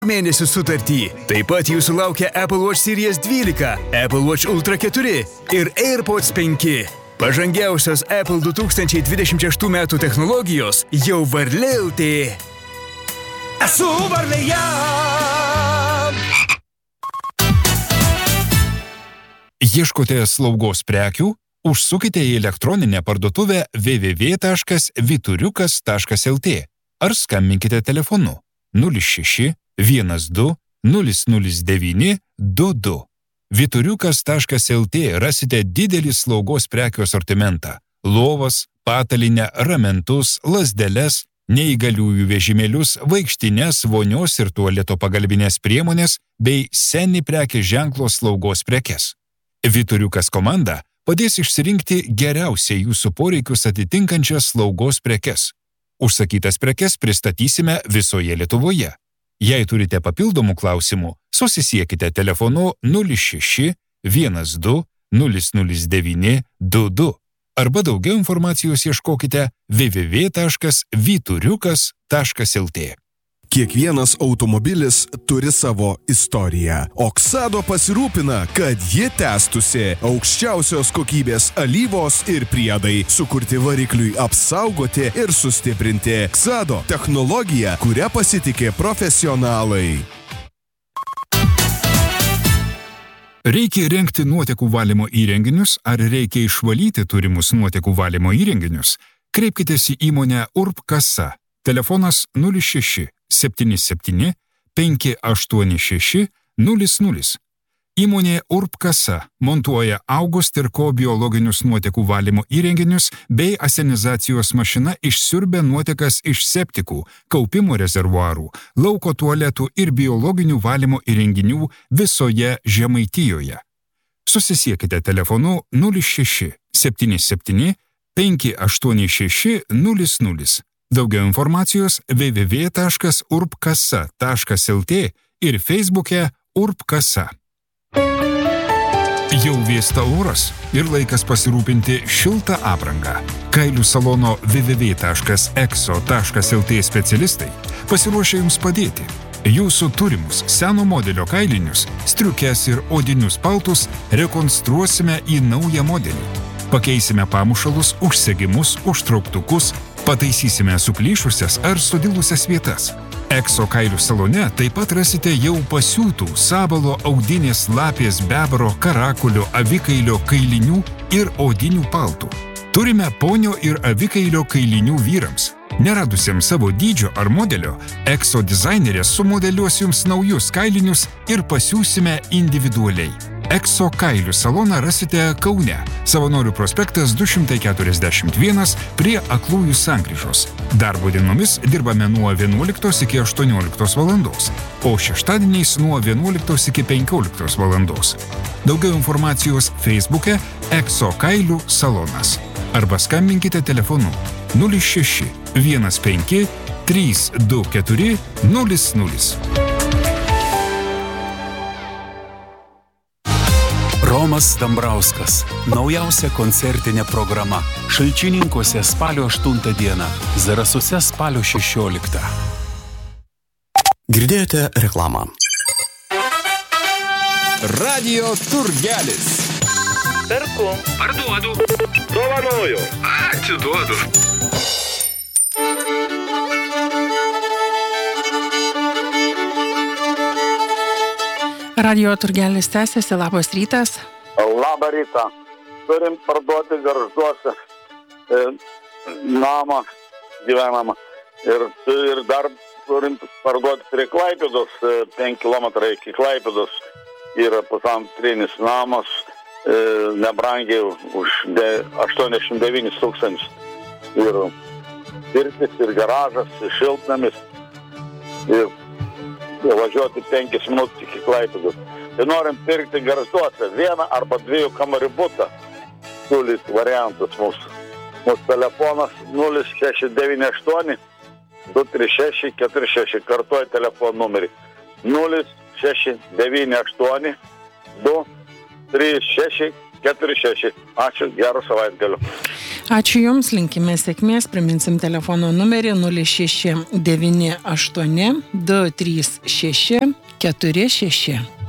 mėnesių sutartį. Taip pat jūsų laukia Apple Watch Series 12, Apple Watch Ultra 4 ir AirPods 5. Pažangiausios Apple 2026 metų technologijos jau Varlė.lt. Esu Varlėje! Ieškote slaugos prekių? Užsukite į elektroninę parduotuvę www.vituriukas.lt ar skambinkite telefonu 06 12 009 22. Vituriukas.lt rasite didelį slaugos prekių asortimentą – lovas, patalinę, ramentus, lazdeles, neįgaliųjų vežimėlius, vaikštines, vonios ir tualeto pagalbinės priemonės bei seni prekės ženklo slaugos prekes. Vituriukas komanda padės išsirinkti geriausiai jūsų poreikius atitinkančias slaugos prekes. Užsakytas prekes pristatysime visoje Lietuvoje. Jei turite papildomų klausimų, susisiekite telefonu 06 12 009 22 arba daugiau informacijos ieškokite www.vituriukas.lt. Kiekvienas automobilis turi savo istoriją. Oksado pasirūpina, kad ji tęstusi. Aukščiausios kokybės alyvos ir priedai sukurti varikliui apsaugoti ir sustiprinti. Oksado – technologija, kuria pasitikė profesionalai. Reikia įrengti nuotekų valymo įrenginius ar reikia išvalyti turimus nuotekų valymo įrenginius? Kreipkitės į įmonę URB Kasa. Telefonas 06 77 586 00. Įmonė URB Kasa montuoja August&Co biologinius nuotekų valymo įrenginius bei asenizacijos mašina išsiurbia nuotekas iš septikų, kaupimo rezervuarų, lauko tualetų ir biologinių valymo įrenginių visoje Žemaitijoje. Susisiekite telefonu 06 77 586 00. Daugiau informacijos www.urbkasa.lt ir Facebook'e URB Kasa. Jau vėsta oras ir laikas pasirūpinti šiltą aprangą. Kailių salono www.exo.lt specialistai pasiruošia jums padėti. Jūsų turimus seno modelio kailinius, striukes ir odinius paltus rekonstruosime į naują modelį. Pakeisime pamušalus, užsegimus, užtrauktukus, pataisysime suplyšusias ar sudilusias vietas. Exo kailių salone taip pat rasite jau pasiūtų sabalo, audinės, lapės, bebro, karakulio, avikailio, kailinių ir odinių paltų. Turime ponio ir avikailio kailinių vyrams. Neradusiems savo dydžio ar modelio, Exo dizainerės sumodeliuos jums naujus kailinius ir pasiūsime individualiai. Exo kailių saloną rasite Kaune, Savanorių prospektas 241 prie Aklųjų sankryžos. Darbo dienomis dirbame nuo 11 iki 18 valandos, o šeštadieniais nuo 11 iki 15 valandos. Daugiau informacijos Facebook'e Exo kailių salonas. Arba skambinkite telefonu 06 15 324 00. Romas Dambrauskas. Naujausia koncertinė programa. Šalčininkuose spalio 8 dieną. Zarasuose spalio 16. Girdėjote reklamą. Radio Turgelis. Perku. Parduodu. Dovanoju. Atiduodu. Radio Turgelis tęsiasi, labas rytas. Labą rytą. Turim parduoti Gargžduose namą gyvenamą. Ir dar turim parduoti prie Klaipėdos, 5 km iki Klaipėdos. Yra pusantrinis namas, nebrangiai už 89 000. Ir pirtis, ir garažas, ir šiltnamis. Ir važiuoti 5 minutės iki Klaipėdos. Tai norim pirkti Gargžduose 1 arba 2 kambarių butą. Siūlyt variantus mūsų. Mūsų telefonas 0698 236 46. Kartuoju telefono numerį. 0698 236 46. Ačiū, gerą savaitgalį. Ačiū Jums, linkime sėkmės, priminsim telefono numerį 0698 236 46.